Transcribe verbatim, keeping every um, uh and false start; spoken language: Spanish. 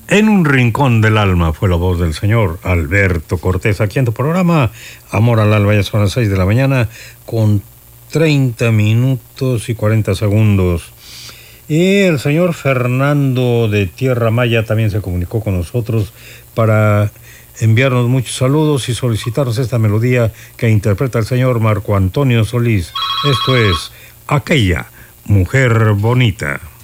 En un rincón del alma fue la voz del señor Alberto Cortés, aquí en tu programa Amor al Alba. Ya son las seis de la mañana con treinta minutos y cuarenta segundos. Y el señor Fernando de Tierra Maya también se comunicó con nosotros para enviarnos muchos saludos y solicitarnos esta melodía que interpreta el señor Marco Antonio Solís. Esto es Aquella Mujer Bonita.